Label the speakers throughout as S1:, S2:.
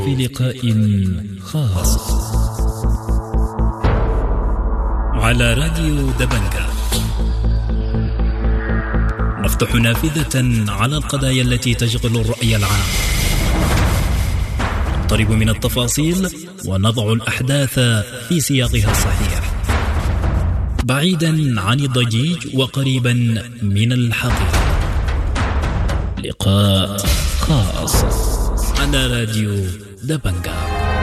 S1: في لقاء خاص على راديو دبنجة نفتح نافذة على القضايا التي تشغل الرأي العام، نقترب من التفاصيل ونضع الأحداث في سياقها الصحيح، بعيدا عن الضجيج وقريبا من الحقيقة. لقاء خاص على راديو دبنجة.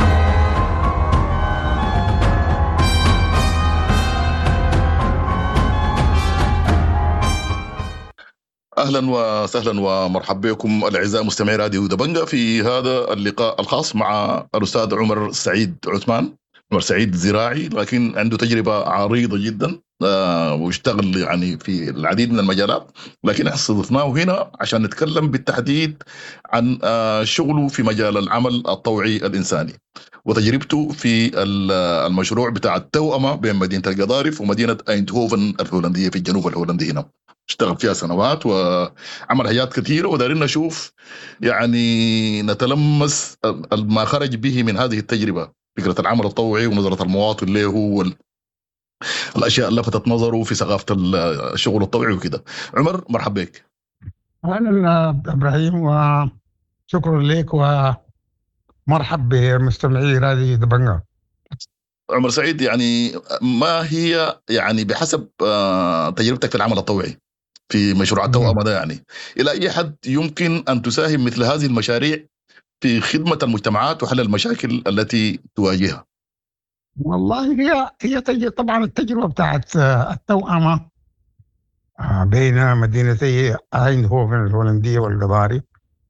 S2: أهلا وسهلا ومرحبا بكم الأعزاء مستمعي راديو دبنجة في هذا اللقاء الخاص مع الأستاذ عمر سعيد عثمان. عمر سعيد زراعي لكن عنده تجربة عريضة جدا واشتغل يعني في العديد من المجالات، لكن استضفناه هنا عشان نتكلم بالتحديد عن شغله في مجال العمل الطوعي الإنساني وتجربته في المشروع بتاع التوأمة بين مدينة القضارف ومدينة أيندهوفن الهولندية في الجنوب الهولندي. هنا اشتغل فيها سنوات وعمل حاجات كثيرة، ودارين نشوف يعني نتلمس ما خرج به من هذه التجربة، فكرة العمل الطوعي ونظرة المواطن له والأشياء اللي لفتت نظره في ثقافة الشغل الطوعي وكده. عمر مرحبا بك.
S3: أهلا إبراهيم وشكرا لك ومرحب بمستمعي راديو دبنجة.
S2: عمر سعيد، يعني ما هي يعني بحسب تجربتك في العمل الطوعي في مشروع التوأمة ده، يعني إلى أي حد يمكن أن تساهم مثل هذه المشاريع في خدمة المجتمعات وحل المشاكل التي تواجهها؟
S3: والله هي طبعا التجربة بتاعت التوأمة بين مدينتي أيندهوفن الهولندية والقضارف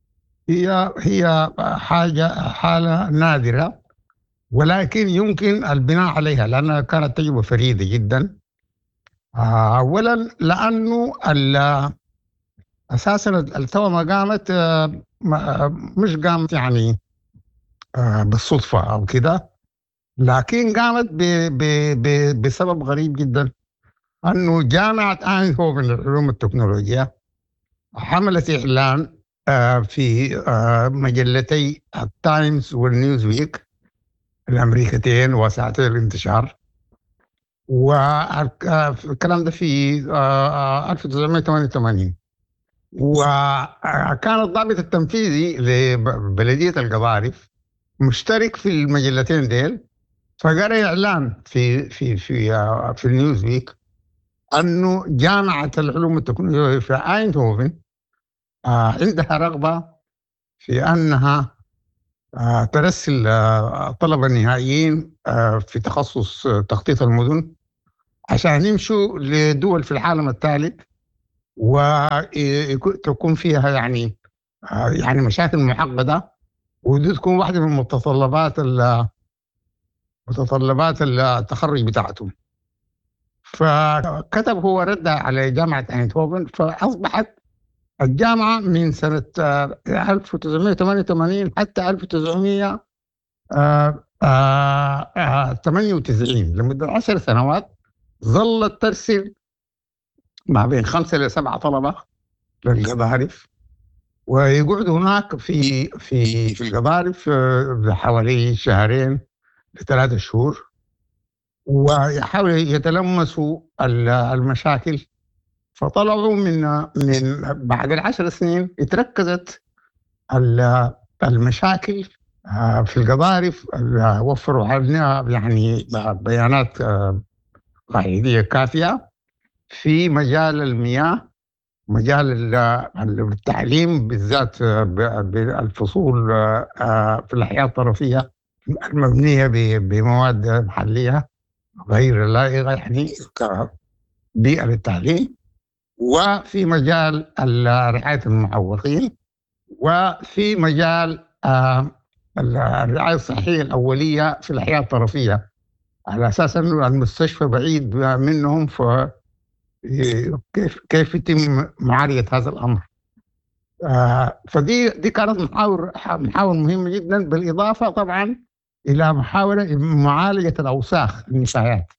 S3: هي حالة نادرة، ولكن يمكن البناء عليها لأنها كانت تجربة فريدة جدا. أولا لأنه أساسا التوأمة قامت مش قامت يعني بالصدفة أو كده، لكن قامت بسبب غريب جدا، أنه جامعة أيندهوفن للعلوم والتكنولوجيا حملت إعلان في مجلتي التايمز والنيوزويك الأمريكتين وساعتي الانتشار، والكلام ده في 1988. وكان الضابط التنفيذي لبلدية القضارف مشترك في المجلتين ديل، فقرأ إعلان في النيوزويك أنه جامعة العلوم والتكنولوجيا في أيندهوفن عندها رغبة في أنها ترسل طلبة نهائيين في تخصص تخطيط المدن عشان يمشوا لدول في العالم الثالث وتكون فيها يعني مشاكل معقدة، ودي تكون واحدة من متطلبات التخرج بتاعتهم. فكتب هو رد على جامعة أيندهوفن، فأصبحت الجامعة من سنة 1988 حتى 1998 لمدة 10 سنوات ظلت ترسل ما بين 5 إلى 7 طلبة للقضارف، ويقعدوا هناك في القضارف حوالي 2 ل3 شهور، ويحاولوا يتلمسوا المشاكل. فطلعوا من بعد 10 سنين اتركزت المشاكل في القضارف، وفروا علينا يعني بيانات قاعدية كافية في مجال المياه، مجال التعليم بالذات بالفصول في الأحياء الطرفية المبنية بمواد محلية غير لائقة يعني كبيئة للتعليم، وفي مجال رعاية المعوقين، وفي مجال الرعاية الصحية الأولية في الأحياء الطرفية، على أساس أنه المستشفى بعيد منهم، كيف يتم معالجة هذا الأمر. فدي كانت محاور مهمة جدا، بالإضافة طبعا إلى محاولة معالجة الأوساخ النفايات.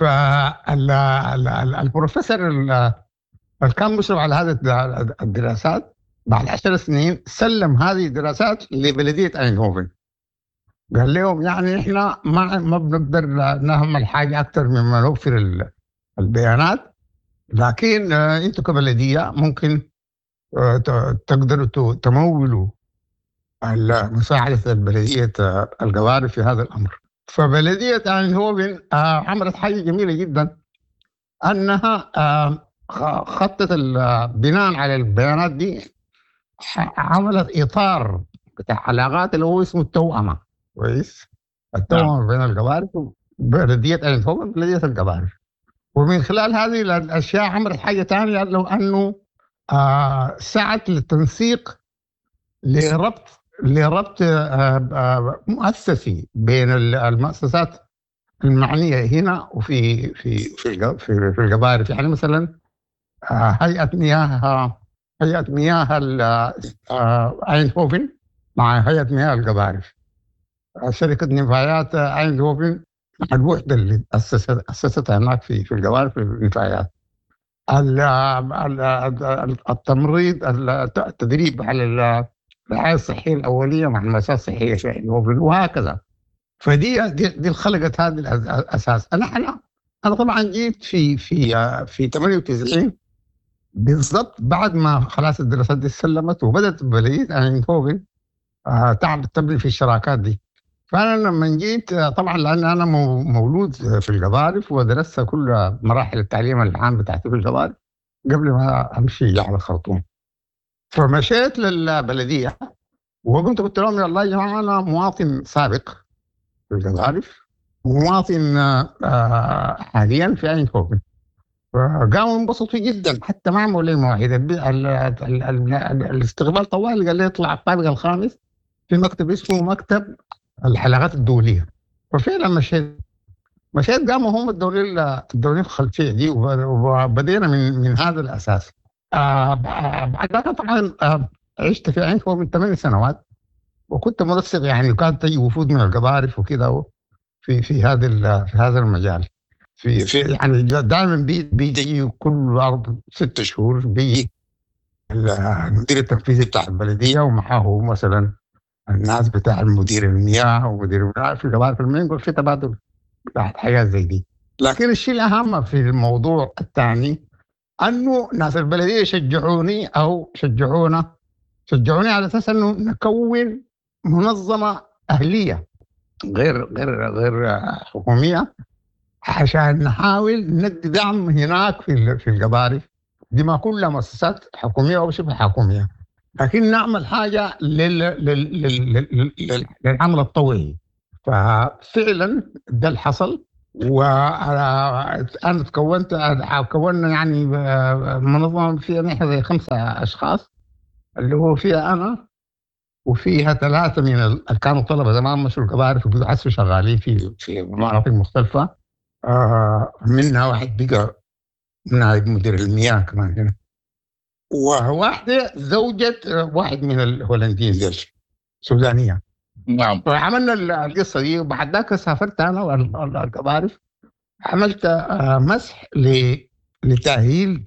S3: فالبروفيسور اللي كان مشرف على هذه الدراسات بعد 10 سنين سلم هذه الدراسات لبلدية أيندهوفن، قال لهم يعني احنا ما بنقدر نعمل حاجه اكثر مما نوفر البيانات، لكن انتوا كبلديه ممكن تقدروا تمولوا مساعده البلديه القوارب في هذا الامر. فبلديه ايندهوفن عملت حاجه جميله جدا، انها خطت بناء على البيانات دي عملت اطار بتاع علاقات اللي هو اسمه التوأمه. كويس، التوأمه بين القوارب، بلديه ايندهوفن وبلديه القوارب. ومن خلال هذه الاشياء عملت حاجه ثانيه، لو انه سعت للتنسيق لربط مؤسسي بين المؤسسات المعنيه هنا وفي في في في القبائل. يعني مثلا هيئه مياه ايندهوفن مع هيئه مياه القبائل، شركه نفايات ايندهوفن الوحده اللي اسستها هناك في القبائل في النفايات. التمريض، التدريب على الرعايه الصحيه الاوليه مع المؤسسات الصحيه في ايندهوفن، وهكذا. فدي اللي خلقت هذا الاساس. انا طبعا جيت في 98 بالضبط، بعد ما خلاص الدراسات دي سلمت وبدات بلديه ايندهوفن تبني في الشراكات دي. فانا لما جيت طبعا لان انا مولود في القضارف ودرست كل مراحل التعليم العام بتاعتي في القضارف قبل ما امشي على الخرطوم. فمشيت للبلديه قلت لهم يا الله يا جماعه انا مواطن سابق في القضارف ومواطن حاليا في ايندهوفن. فقاموا انبسطوا جدا، حتى ما عملوا لي مواعيد. الاستقبال طوال، قال لي اطلع الطابق الخامس في مكتب اسمه مكتب الحلقات الدوليه. وفعلا مشيت قاموا هم الدورين الخلفيه دي، وبدينا من هذا الاساس. بعد ذلك طبعا عشت في ايندهوفن من 8 سنوات، وكنت منسق يعني، وكانت تجي وفود من القضارف وكذا في هذا المجال. في يعني دائما بيجي كل 6 شهور بيجي المدير التنفيذي بتاع البلديه ومعه مثلا الناس بتاع المدير المياه ومدير المياه في القضارف المنقل، في تبادل بتاع حاجات زي دي. لكن الشيء الاهم في الموضوع الثاني انه ناس البلديه شجعوني على اساس انه نكون منظمه اهليه غير حكوميه، عشان نحاول ندي دعم هناك في القضارف دي، ما كلها مؤسسات حكوميه او شبه حكوميه، لكن نعمل حاجه للعمل الطوعي. ففعلا ده اللي حصل. وانا كونا يعني منظمه فيها نحن زي 5 أشخاص، اللي هو فيها انا وفيها 3 من اللي كانوا طلبه زمان مشوا القضارف وبيحسوا شغالين في مناطق مختلفه. منها واحد بقى نائب مدير المياه كمان هنا، وواحده زوجة واحد من الهولنديين دي سودانيه.
S2: نعم.
S3: فعملنا القصه دي، وبعد ذاك سافرت انا والقضارف، عملت مسح لتاهيل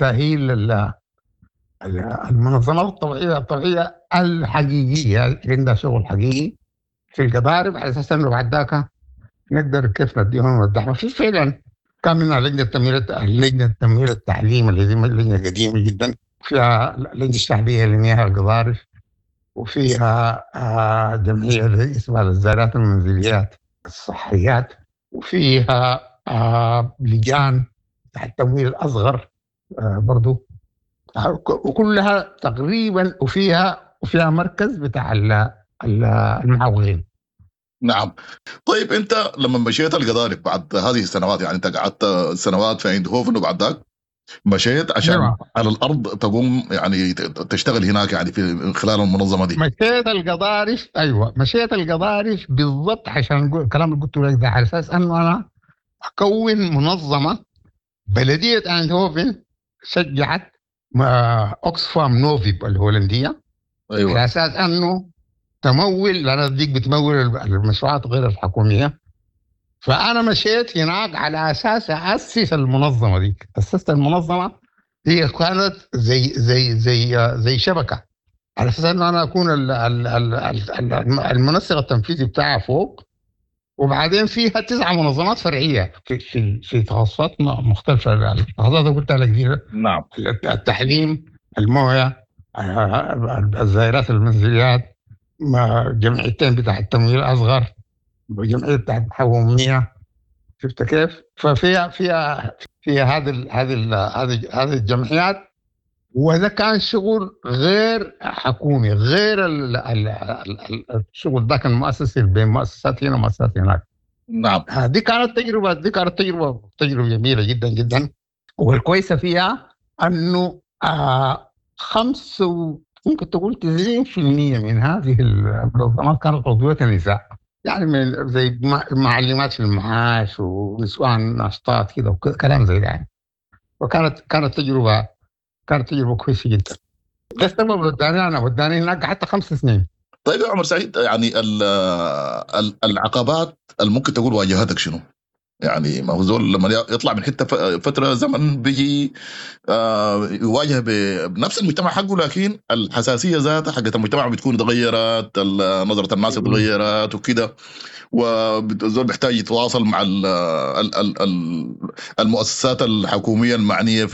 S3: المنظمات الطوعيه الحقيقيه اللي عندها شغل حقيقي في القضارف، على اساس انه بعد ذاك نقدر كيف نديهم الدعم. في فعلا كان منها لجنه تمويل التعليم اللي هي لجنه قديمه جدا، فيها لجنه الشعبيه لمياه القضارف، وفيها جمعيه اسمها الزارات المنزليات الصحيات، وفيها لجان تحت التمويل الاصغر برضو، وكلها تقريبا، وفيها مركز بتاع المعاونين.
S2: نعم. طيب انت لما مشيت القضارف بعد هذه السنوات، يعني انت قعدت سنوات في ايندهوفن وبعد ذاك مشيت عشان على الارض تقوم يعني تشتغل هناك يعني في خلال المنظمه دي.
S3: مشيت القضارف بالضبط عشان الكلام اللي قلته لك ده، على اساس انه انا اكون منظمه. بلديه ايندهوفن شجعت اوكسفام نوفيب الهولنديه،
S2: ايوه،
S3: على اساس انه تمول، لان ديك بتمول المشروعات غير الحكوميه. فانا مشيت هناك على اساس اسس المنظمه دي. اسست المنظمه، هي كانت زي شبكه، على اساس انه انا اكون المنسق التنفيذي بتاعها فوق، وبعدين فيها 9 منظمات فرعيه في تخصصات مختلفه. التخصصات اللي قلت لك دي،
S2: نعم.
S3: التعليم، المويه، الزائرات المنزليات، جمعيتين بتاع التمويل الاصغر، وجمعيه بتاع الحوميه. شفت كيف؟ فيها هذه الجمعيات. وده كان شغل غير حكومي، غير الشغل ده كان مؤسسي بين مؤسسات هنا ومؤسسات هناك.
S2: نعم.
S3: دي كانت تجربة جميلة جدا جدا. والكويسة فيها أنه ممكن تقول 90% من هذه المنظمات كانت عضوية النساء، يعني من زي معلمات في المعاش ونسوان ناشطات كده وكلام زي ده يعني. وكانت تجربة كويسة جدا. ده السبب وداني هناك حتى 5 سنين.
S2: طيب يا عمر سعيد، يعني العقبات اللي ممكن تقول واجهتك شنو؟ يعني ما هو زول لما يطلع من حته فتره زمن بيجي يواجه بنفس المجتمع حقه، لكن الحساسيه ذاتها حقت المجتمع بتكون تغيرت، نظره الناس تغيرت وكده، والزول بيحتاج يتواصل مع المؤسسات الحكوميه المعنيه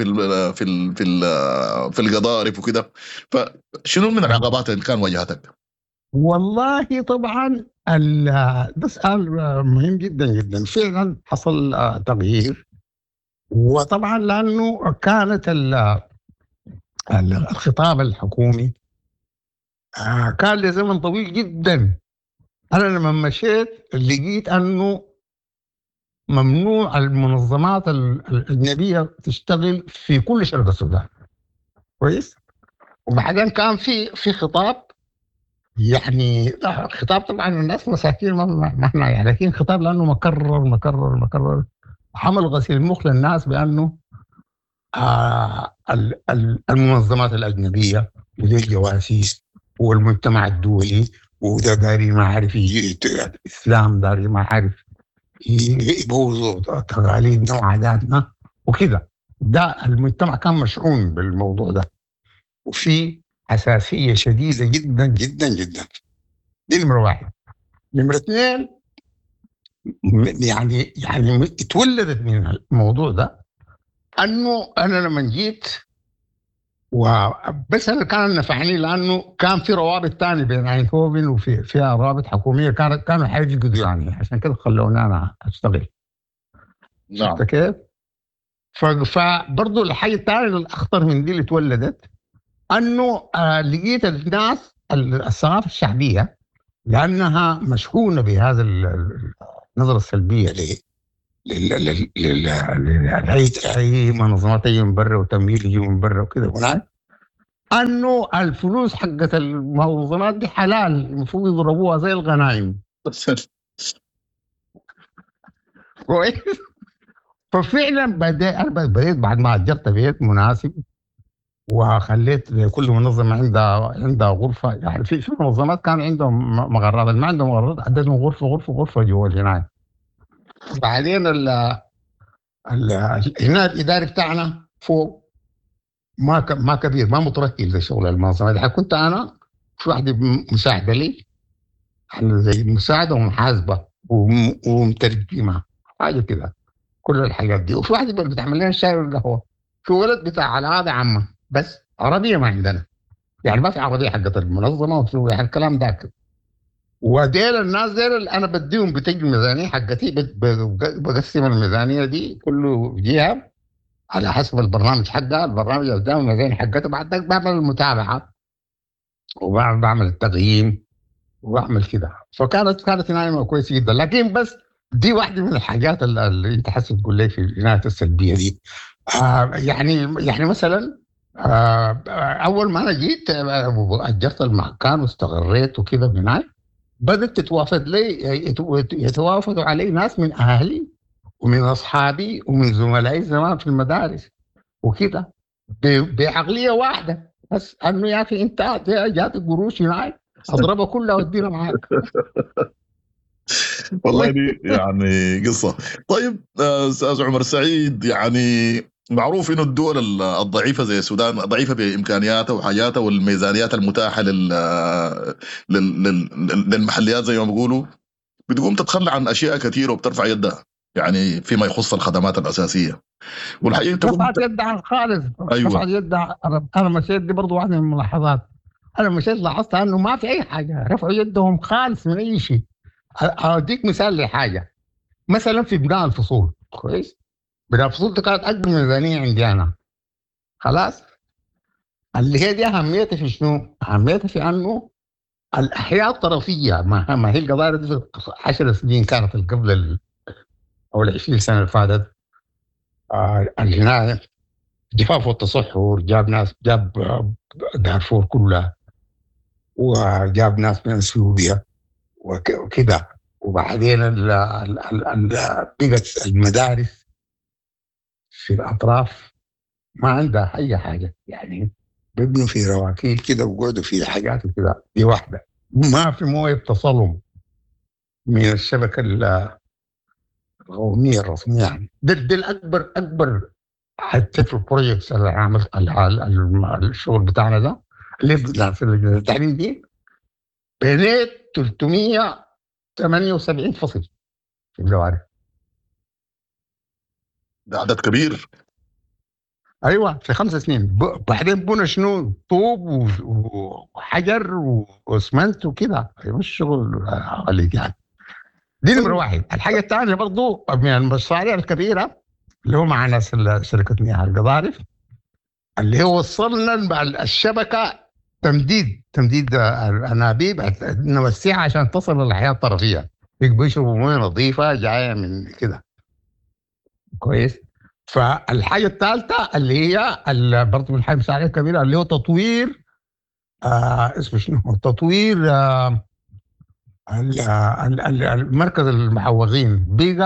S2: في القضارف وكده. فشنو من العقبات اللي كان واجهتك؟
S3: والله طبعا ده سؤال مهم جدا جدا. فعلا حصل تغيير، وطبعا لانه كانت الخطاب الحكومي كان لزمن طويل جدا. انا لما مشيت لقيت انه ممنوع المنظمات الاجنبيه تشتغل في كل شرق السودان، كويس. وبعدين كان في خطاب، يعني خطاب طبعا الناس مساكين ما احنا يعني، لكن خطاب لانه مكرر حمل غسيل المخ للناس بانه المنظمات الاجنبيه ودي الجواسيس والمجتمع الدولي وده داري ما عارف الاسلام، داري ما عارف يبوظوا تقاليدنا وعاداتنا وكده. ده المجتمع كان مشحون بالموضوع ده، وفي حساسيه شديده جدا جدا جدا. دي نمره واحد. نمره اثنين، يعني اتولدت من الموضوع ده انه انا لما جيت وبس اللي كان نفعني لانه كان في روابط تاني بين اينهوفن وفيها روابط حكوميه كانوا حيفقدوا يعني، عشان كده خلوني انا اشتغل.
S2: نعم.
S3: شفت كيف؟ فبرضه الحاجه الثانيه الاخطر من دي اللي اتولدت انه لقيت الناس الثقافه الشعبيه لانها مشحونه بهذا النظره السلبيه اي منظمات تيجي من برا وتمويل يجي من برا وكده هناك، انه الفلوس حقت المنظمات دي حلال، المفروض يضربوها زي الغنائم. كويس. ففعلا انا بديت بعد ما اجرت بيت مناسب وخليت كل منظمه عندها غرفه. يعني في منظمات كان عندهم مغرات، اللي ما عندهم مغرات عندهم غرفه جوا الجنايه. بعدين هنا الاداري بتاعنا فوق ما كبير، ما متركز زي شغل المنظمه دي. كنت انا في واحده مساعده لي، زي مساعده ومحاسبه ومترجمه حاجه كده، كل الحاجات دي. وفي واحده بتعمل لنا الشاي والقهوه. في ولد بتاع العاده عامه بس عربيه ما عندنا، يعني ما في عربيه حقت المنظمه وفي الكلام ده. وديل الناس ديل انا بديهم بتجي الميزانيه حقتي، بقسم الميزانيه دي كله جهه على حسب البرنامج حقها. البرنامج قدام الميزانيه حقته، بعد ذلك بعمل المتابعه وبعمل التقييم وبعمل كده. كانت عنايه كويسه جدا. لكن بس دي واحده من الحاجات اللي انت حاسس تقول لي في العنايه السلبيه دي. يعني مثلا اول ما انا جيت اجرت المكان واستقريت وكده هناك، بدأت تتوافد لي يتوافدوا علي ناس من أهلي ومن أصحابي ومن زملائي زمان في المدارس وكده، بعقلية واحدة بس، أنه يا أخي أنت جات قروش هناك أضربها كلها وأدينا معاك.
S2: والله دي يعني قصة. طيب أستاذ عمر سعيد، يعني معروف إنه الدول الضعيفة زي السودان ضعيفة بإمكانياتها وحاجاتها والميزانيات المتاحة للمحليات زي ما بيقولوا، بتقوم تتخلى عن اشياء كثيره وبترفع يدها، يعني فيما يخص الخدمات الاساسيه. والحقيقه انت
S3: رفعت يدها خالص.
S2: ايوه
S3: رفعت يدها. انا مشيت، دي برضه واحده من الملاحظات. انا مشيت لاحظت انه ما في اي حاجه، رفعوا يدهم خالص من اي شيء. اديك مثال لحاجه، مثلا في بناء الفصول، كويس؟ بناء الفصول دي كانت اكبر ميزانيه عندي انا، خلاص. اللي هي دي اهميتها في شنو؟ اهميتها في انه الاحياء الطرفيه، ما هي القضايا دي في 10 سنين كانت قبل او ال 20 سنه اللي فاتت. الجنايه، جفاف والتصحر جاب ناس، جاب دارفور كلها، وجاب ناس من سوريا وكده. وبعدين بقت المدارس في الأطراف ما عندها أي حاجة، يعني بيبنوا في رواكيل كده وقعدوا في حاجات كده. دي واحدة، ما في مويه تصلم من الشبكة القومية الرسمية. يعني ده الأكبر حتى في البروجيكتس اللي عملت الشغل بتاعنا ده اللي في التعليم دي، بنيت 378 فصل في الجوارح.
S2: ده عدد كبير.
S3: ايوه في 5 سنين. بعدين بنى شنو؟ طوب وحجر واسمنت وكده، مش شغل عليك يعني. دي نمره واحد. الحاجه الثانيه برضو من المشاريع الكبيره اللي هو مع ناس شركه مياه القضارف، اللي هو وصلنا الشبكه تمديد الانابيب نوسعها عشان تصل للحياه الطرفيه، بيشربوا مويه نظيفه جايه من كده، كويس. فالحاجه الثالثه اللي هي برضه من الحاجه المساعده الكبيره اللي هو تطوير اسمه شنو؟ تطوير المركز المحوغين.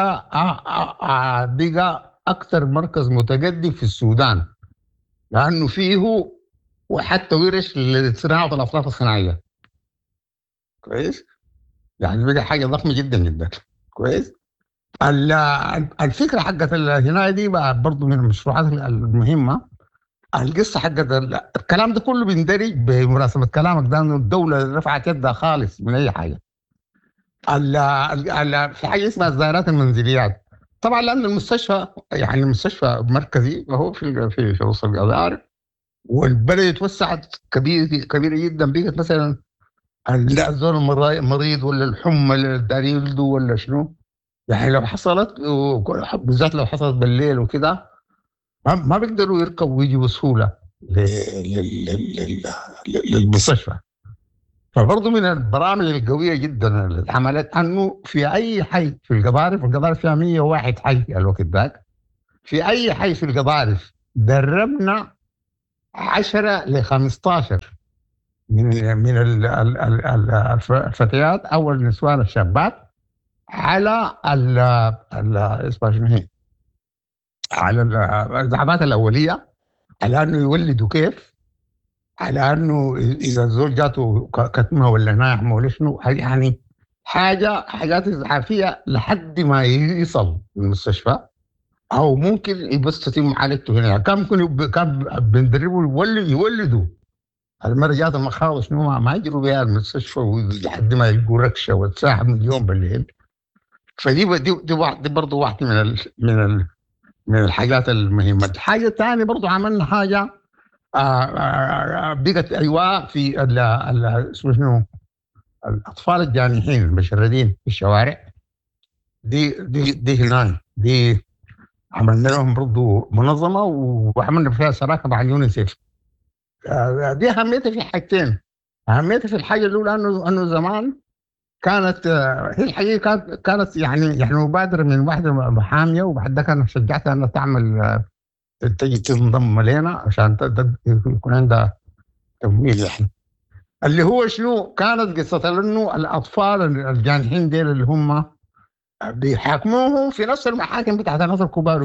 S3: بقى اكثر مركز متقدم في السودان، لانه فيه وحتى ورش لصناعه الاصناف الصناعيه، كويس. يعني بقى حاجه ضخمه جدا جدا، كويس. الفكره حقت الهنايه دي برضه من المشروعات المهمه. القصه حقت الكلام ده كله بيندرج بمناسبه كلامك ده، انه الدوله رفعت يدها خالص من اي حاجه. في حاجه اسمها الزائرات المنزليات، طبعا لان المستشفى يعني المستشفى مركزي وهو في وسط القضارف، والبلد توسعت كبيره جدا. بقت مثلا الزول المريض ولا الحمى اللي داري يولده ولا شنو، يعني لو حصلت بالذات لو حصلت بالليل وكده ما بيقدروا يركبوا ويجوا بسهوله للمستشفى. فبرضه من البرامج القويه جدا اللي اتعملت انه في اي حي في القضارف فيها 101 حي الوقت ذاك، في اي حي في القضارف دربنا 10 ل 15 من الفتيات او النسوان الشابات على اسمها شنو هي، على الدعامات الاوليه، على انه يولدوا كيف، على انه اذا الزول جاته كتمه ولا ناعمه ولا شنو، يعني حاجات اسعافيه لحد ما يصل المستشفى، او ممكن بس تتم معالجته هنا. كان بندربوا يولدوا المرة جات المخاوف شنو ما يجروا بها المستشفى لحد ما يلقوا ركشه والساعه من اليوم بالليل. دي برضه واحده من الحاجات المهمه. الحاجه الثانيه برضه عملنا حاجه بقت ايوه في اسمه شنو، الاطفال الجانحين المشردين في الشوارع. دي هنا دي عملنا لهم برضه منظمه وعملنا فيها شراكه مع اليونيسيف. دي اهميتها في حاجتين. اهميتها في الحاجه الاولى انه زمان كانت هي الحقيقه كانت يعني مبادره من واحده محاميه، وبعد ذاك انا شجعتها انها تعمل تجي تنضم لنا عشان يكون عندها تمويل. يعني اللي هو شنو كانت قصه انه الاطفال الجانحين ديل اللي هم بيحاكموهم في نفس المحاكم بتاعت الناس الكبار،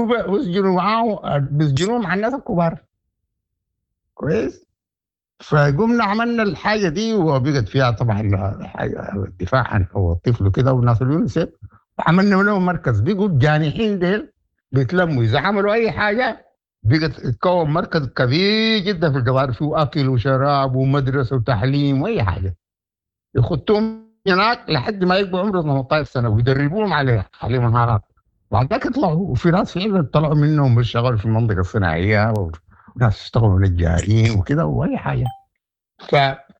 S3: بيسجنوا مع الناس الكبار، كويس. فقمنا عملنا الحاجه دي وبقت فيها طبعا الدفاع عن حقوق الطفل وكده والناس اليونيسيف، وعملنا لهم مركز. بيقوا الجانحين ديل بيتلموا اذا عملوا اي حاجه، بقت تكون مركز كبير جدا في القضاء، فيه اكل وشراب ومدرسه وتعليم واي حاجه، يخطوهم هناك لحد ما يبقوا عمره 18 سنه ويدربوهم عليه مهارات. بعد ذاك يطلعوا، وفي ناس فعلا طلعوا منهم بيشتغلوا في المنطقه الصناعيه، وناس اشتغلوا نجارين وكده واي حاجه. ف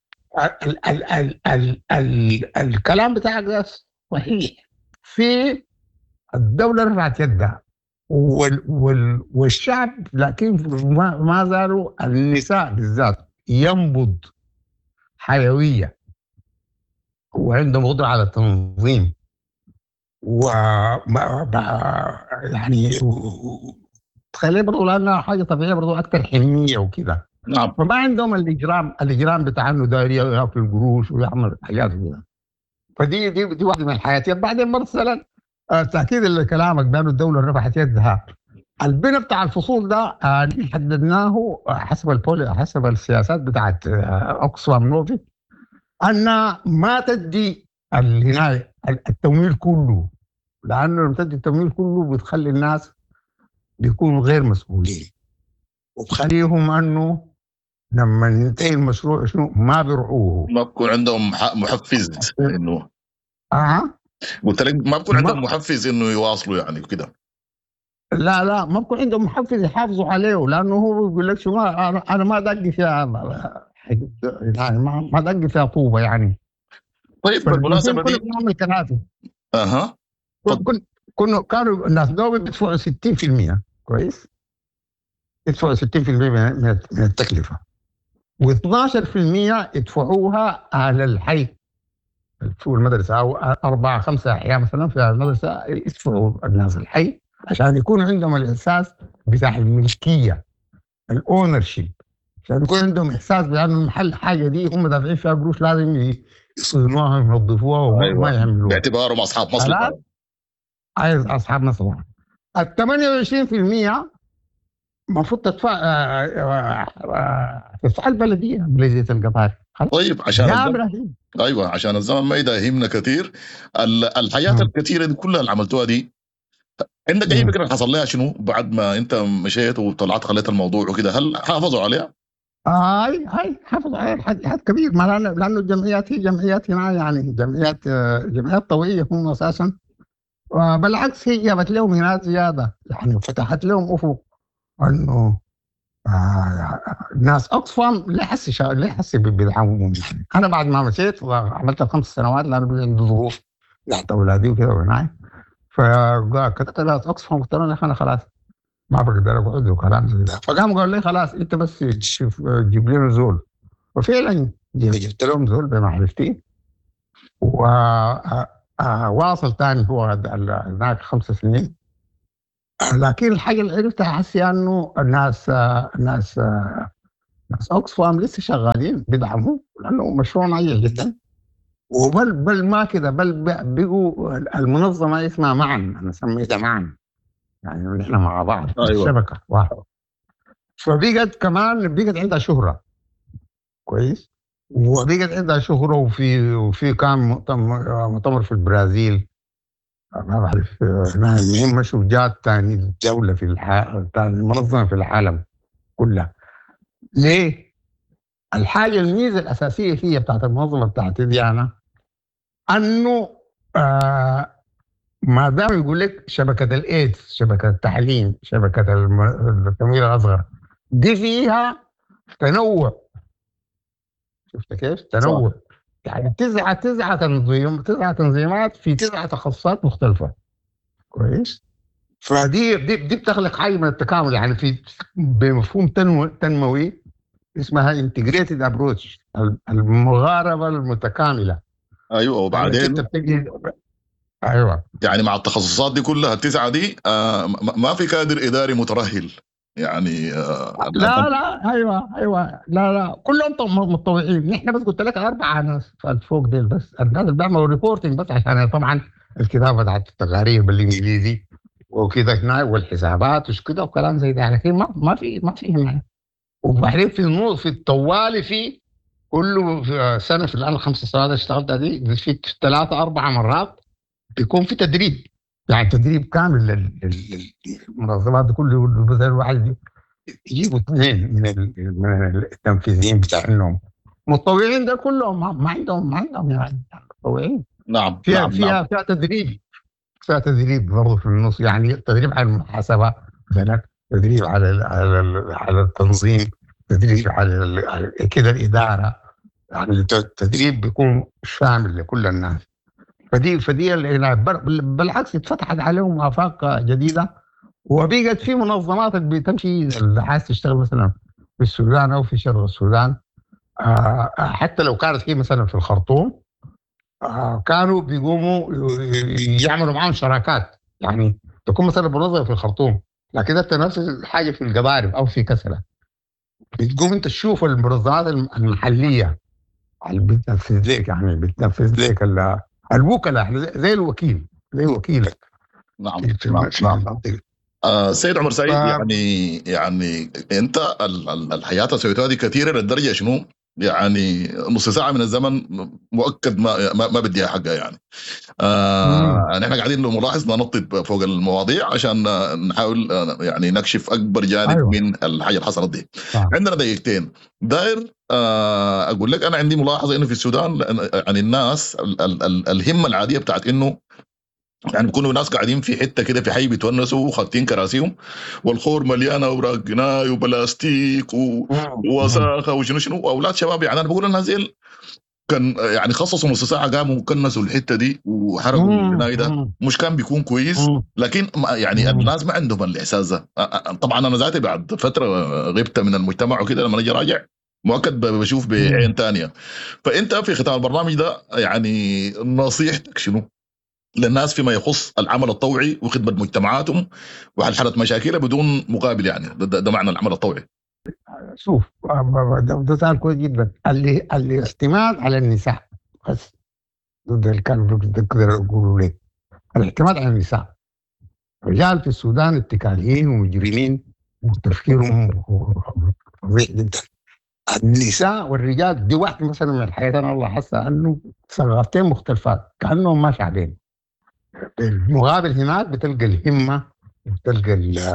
S3: الكلام بتاعك ده صحيح. في الدوله رفعت يدها والشعب، لكن ما زالوا النساء بالذات ينبض حيويه وعندهم قدره على التنظيم يعني تخليه برضو لانها حاجه طبيعيه برضو اكثر حنيه وكده.
S2: نعم.
S3: فما عندهم الاجرام بتاع انه داير ياكل القروش ويعمل حاجات كده. فدي واحده من الحياتيات. بعدين مثلا تاكيد لكلامك بانه الدوله رفعت يدها، البناء بتاع الفصول ده حددناه حسب السياسات بتاعت اوكسفام نوفي، ان ما تدي العنايه التمويل كله، لانه لما تدي التمويل كله بتخلي الناس بيكونوا غير مسؤولين، وبخليهم انه لما ينتهي المشروع شنو ما بيرعوه،
S2: ما بكون عندهم محفز انه قلت لك ما بكون عندهم محفز انه يواصلوا يعني كده.
S3: لا ما بكون عندهم محفز يحافظوا عليه، لانه هو بيقول لك شو انا ما دق فيها يعني ما دق فيها طوبه يعني.
S2: طيب بالمناسبه دي
S3: كنا كنافي كانوا الناس دول بيدفعوا 60%، كويس، يدفعوا 60% من التكلفه، و12% يدفعوها على الحي في المدرسه، او 4-5 احياء مثلا في المدرسه يدفعوا الناس الحي عشان يكون عندهم الاحساس بتاع الملكيه، الاونرشيب، عشان يكون عندهم احساس بان المحل حاجه دي هم دافعين فيها قروش لازم يصينوها وينظفوها وما يعملوها
S2: باعتبارهم اصحاب مصلحه.
S3: عايز اصحاب مصلحه. ال 28% المفروض تدفع بلديه القطار.
S2: طيب عشان الزمن ما يداهمنا كثير. الحياه الكثيره دي كلها اللي عملتوها دي، عندك اي فكره حصل لها شنو بعد ما انت مشيت وطلعت خليت الموضوع وكده؟ هل حافظوا عليها؟
S3: هاي حافظوا عليها حد كبير، ما لانه الجمعيات هي جمعيات هنا، يعني جمعيات طوعيه هم اساسا، بالعكس هي جابت لهم هنا زياده، يعني فتحت لهم افق انه ناس اوكسفام لا يحس بدعمهم. انا بعد ما مشيت وعملت 5 سنوات لانه عندي ظروف تحت اولادي وكده وهناك، فكتبت ناس اوكسفام قلت لهم انا خلاص ما بقدر اقعد وكلام زي ده، فقام قال لي خلاص انت بس جيب لنا زول، وفعلا جبت لهم زول بمعرفتي، وواصل ثاني هو هناك 5 سنين. لكن الحاجه اللي عرفتها حسي انه الناس اوكسفام لسه شغالين بيدعموا، لانه مشروع ناجح جدا، وبل ما كده، بل بقوا المنظمه اسمها معا، انا سميتها معا، يعني نحن مع بعض.
S2: أيوة.
S3: الشبكه واحده، فبقت عندها شهره كويس، وبقت عندها شهره، وفي كان مؤتمر في البرازيل، ما بعرف هم شجاعات ثاني دولة ثاني منظمة في العالم كلها. ليه؟ الميزة الأساسية فيها بتاعت المنظمة بتاعت دي أنا أنه ما دام يقول لك شبكة الإيدز، شبكة التعليم، شبكة التمويل الأصغر، دي فيها تنوع. شفت كيف؟ تنوع صح. يعني 9 تنظيمات في 9 تخصصات مختلفة، كويس. فدي بتخلق حاجه من التكامل، يعني في بمفهوم تنموي اسمها انتجريتد ابروتش، المغاربه المتكامله.
S2: ايوه. وبعدين
S3: ايوه
S2: يعني مع التخصصات دي كلها ال9 دي ما في كادر اداري مترهل يعني.
S3: لا ايوه لا كلهم متطوعين. نحن بس قلت لك 4 ناس فوق ديل، بس الناس اللي بيعملوا ريبورتنج بس، عشان طبعا الكتابه بتاعت التقارير بالانجليزي وكده هنا والحسابات وش كده وكلام زي ده، لكن ما في هنا. وبعدين في الطوالي في كله في سنه، في الان 5 سنوات اشتغلت دي، في 3-4 مرات بيكون في تدريب، يعني تدريب كامل للمنظمات كله. مثلا واحد يجيبوا 2 من التنفيذيين بتاعهم متطوعين ده كلهم ما عندهم يعني متطوعين.
S2: نعم
S3: فيها تدريب، فيها تدريب برضه في النص، يعني تدريب على المحاسبة مثلا، تدريب على التنظيم، تدريب على كده الإدارة، يعني التدريب بيكون شامل لكل الناس. فدي بالعكس اتفتحت عليهم آفاق جديدة، وبقت في منظمات اللي بتمشي اللي عايز تشتغل مثلا في السودان أو في شرق السودان، حتى لو كانت هي مثلا في الخرطوم، كانوا بيقوموا يعملوا معاهم شراكات، يعني تكون مثلا منظمة في الخرطوم لكن انت نفس الحاجة في القضارب أو في كسلة، بتقوم انت تشوف المنظمات المحلية اللي بتنفذ لك، يعني بتنفذ لك الوكلاء زي الوكيل، زي وكيلك
S2: نعم
S3: في المنطقة.
S2: سيد عمر سعيد، يعني انت الحياه سويتها دي كثيره للدرجه شنو؟ يعني نص ساعه من الزمن مؤكد ما بديها حقها يعني. نحن قاعدين ملاحظ ننطط فوق المواضيع عشان نحاول يعني نكشف اكبر جانب
S3: أيوة.
S2: من الحاجه اللي حصلت دي. عندنا دقيقتين داير اقول لك انا عندي ملاحظه انه في السودان يعني الناس الهمه العاديه بتاعت انه يعني بيكونوا ناس قاعدين في حته كده في حي بيتونسوا وخاطين كراسيهم والخور مليانه اوراق جناي وبلاستيك ووساخه وشنو شنو، واولاد شباب يعني انا بقول الناس دي كان يعني خصصوا نص ساعه قاموا وكنسوا الحته دي وحرقوا الجناي ده، مش كان بيكون كويس؟ لكن يعني الناس ما عندهم الاحساس ده. طبعا انا ذاتي بعد فتره غبت من المجتمع وكده، لما اجي راجع مؤكد بشوف بعين تانية. فانت في ختام البرنامج ده يعني نصيحتك شنو للناس فيما يخص العمل الطوعي وخدمة مجتمعاتهم وحل مشاكلها بدون مقابل؟ يعني ده معنى العمل الطوعي.
S3: شوف، ده سؤال كويس جدا. الاعتماد على النساء بس، ده اللي كانوا بيقدروا يقولوا لي، الاعتماد على النساء. الرجال في السودان اتكاليين ومجرمين وتفكيرهم فظيع جدا. النساء والرجال دي واحدة مثلا من الحياة، أنا الله حاسة أنه ثقافتين مختلفات كأنهم ما شعبين. بالمقابل هناك بتلقى الهمة، بتلقى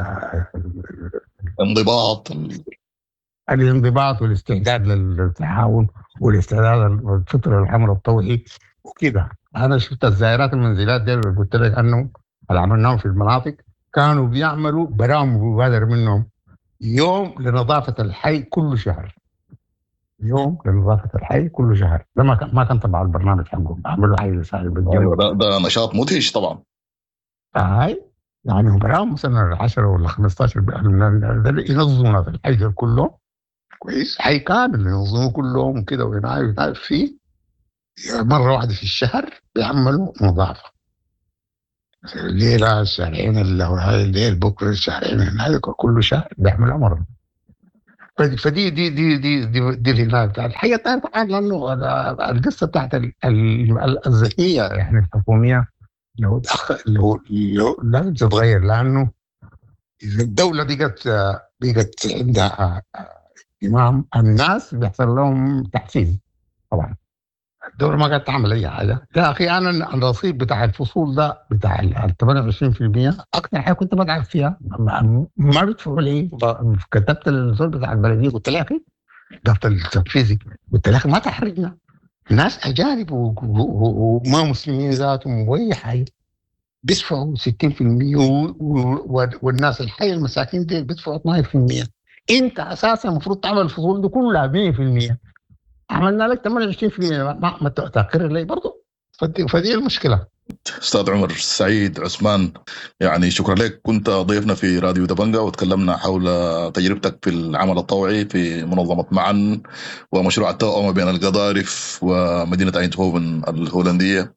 S3: الانضباط والاستعداد للتعاون والاستعداد للفطر العمل الطوعي وكده. أنا شفت الزائرات المنزلات دي اللي قلت لك أنه اللي عملناهم في المناطق كانوا بيعملوا برامج مبادرة منهم، يوم لنظافة الحي كل شهر، يوم لنظافة الحي كل شهر. ده ما كان تبع البرنامج حقهم، عملوا حي لسائل بالجو.
S2: أيوة، ده نشاط مدهش طبعا.
S3: هاي يعني برامج مثلا 10 ولا 15 ينظموا في الحي كله كويس، حي كامل ينظموا كلهم كده وينعي فيه مرة واحدة في الشهر بيعملوا نظافة. الليلة الشهرين اللي هو هاي الليل بكرة الشهرين هذا كل شهر بيعملوا مرة. فدي دي الهلاك بتاع الحقيقة الثانية طبعا، لأنه القصة بتاعت الذكية يعني الحكومية لو لازم تتغير، لأنه إذا الدولة بقت عندها إمام، الناس بيحصل لهم تحفيز. طبعا الدولة ما قاعدة تعمل أي حاجة. يا أخي أنا الرصيد بتاع الفصول ده بتاع 28% أكثر حاجة كنت بدعم فيها ما بيدفعوا لي. كتبت الرصيد بتاع البلدية قلت له يا أخي ضغط التنفيذي، قلت له ما تحرجنا، ناس أجانب وما مسلمين ذاتهم وأي حاجة بيدفعوا 60%، والناس الحي المساكين دي بيدفعوا 12%. أنت أساسا المفروض تعمل الفصول دي كلها 100%، عملنا لك 28%، ما تقر لي برضه. فدي المشكلة.
S2: أستاذ عمر سعيد عثمان، يعني شكرا لك، كنت ضيفنا في راديو دبنجا وتكلمنا حول تجربتك في العمل الطوعي في منظمة معا ومشروع التوأمة بين القضارف ومدينة أينتهوفن الهولندية.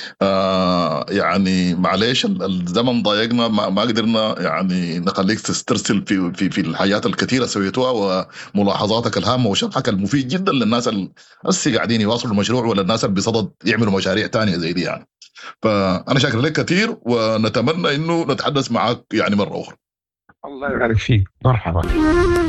S2: يعني معليش الزمن ضايقنا، ما قدرنا يعني نخليك تسترسل في الحياة الكثيرة سويتوها وملاحظاتك الهامة وشرحك المفيد جدا للناس اللي قاعدين يواصلوا المشروع ولا الناس اللي بصدد يعملوا مشاريع تانية زي دي يعني. فأنا شاكر لك كثير ونتمنى إنه نتحدث معك يعني مرة أخرى.
S3: الله يبارك فيك، مرحبا.